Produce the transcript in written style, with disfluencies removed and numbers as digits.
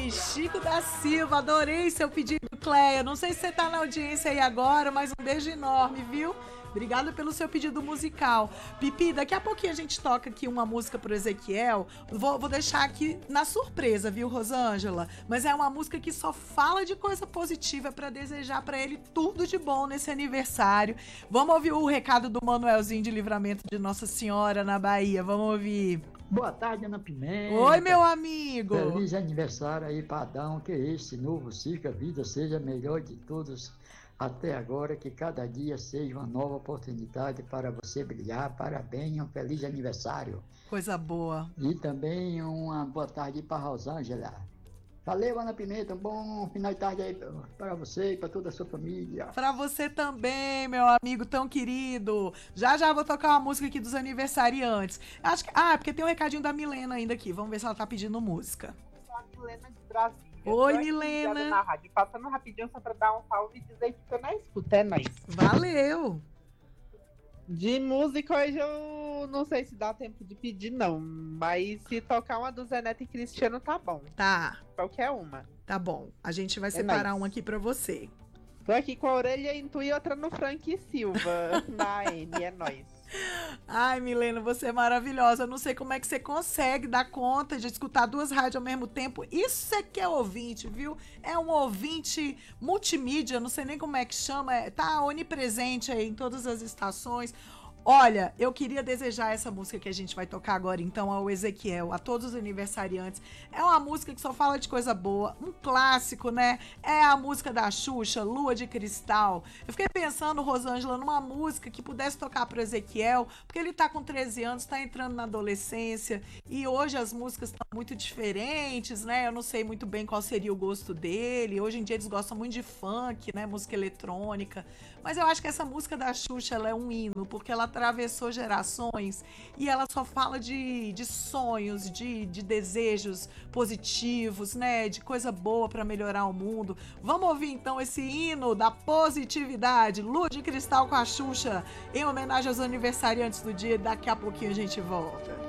Chico da Silva, adorei seu pedido, Cleia. Não sei se você tá na audiência aí agora, mas um beijo enorme, viu? Obrigada pelo seu pedido musical. Pipi, daqui a pouquinho a gente toca aqui uma música pro Ezequiel. Vou deixar aqui na surpresa, viu, Rosângela? Mas é uma música que só fala de coisa positiva pra desejar pra ele tudo de bom nesse aniversário. Vamos ouvir o recado do Manuelzinho de Livramento de Nossa Senhora na Bahia. Vamos ouvir. Boa tarde, Ana Pimenta. Oi, meu amigo. Feliz aniversário aí, Padão. Que este novo ciclo, a vida seja melhor de todos até agora, que cada dia seja uma nova oportunidade para você brilhar. Parabéns, um feliz aniversário. Coisa boa. E também uma boa tarde para Rosângela. Valeu, Ana Pimenta, um bom final de tarde aí para você e para toda a sua família. Para você também, meu amigo tão querido. Já vou tocar uma música aqui dos aniversariantes. Acho que, porque tem um recadinho da Milena ainda aqui. Vamos ver se ela tá pedindo música. Eu sou a Milena de Brasília. Oi, Milena. Na rádio, passando rapidinho só para dar um salve e dizer que eu não escuto, é nóis. Valeu. De música hoje eu não sei se dá tempo de pedir, não. Mas se tocar uma do Zé Neto e Cristiano, tá bom. Tá. Qualquer uma. Tá bom. A gente vai separar uma aqui pra você. Tô aqui com a orelha em tu e outra no Frank Silva. Na N, é nóis. Ai, Milena, você é maravilhosa. Eu não sei como é que você consegue dar conta de escutar duas rádios ao mesmo tempo. Isso é que é ouvinte, viu? É um ouvinte multimídia, não sei nem como é que chama. Tá onipresente aí em todas as estações. Olha, eu queria desejar essa música que a gente vai tocar agora, então, ao Ezequiel, a todos os aniversariantes. É uma música que só fala de coisa boa, um clássico, né? É a música da Xuxa, Lua de Cristal. Eu fiquei pensando, Rosângela, numa música que pudesse tocar pro Ezequiel, porque ele tá com 13 anos, tá entrando na adolescência, e hoje as músicas estão muito diferentes, né? Eu não sei muito bem qual seria o gosto dele. Hoje em dia eles gostam muito de funk, né? Música eletrônica. Mas eu acho que essa música da Xuxa, ela é um hino, porque ela atravessou gerações e ela só fala de sonhos, de desejos positivos, né? De coisa boa para melhorar o mundo. Vamos ouvir então esse hino da positividade, Lua de Cristal com a Xuxa, em homenagem aos aniversariantes do dia. Daqui a pouquinho a gente volta.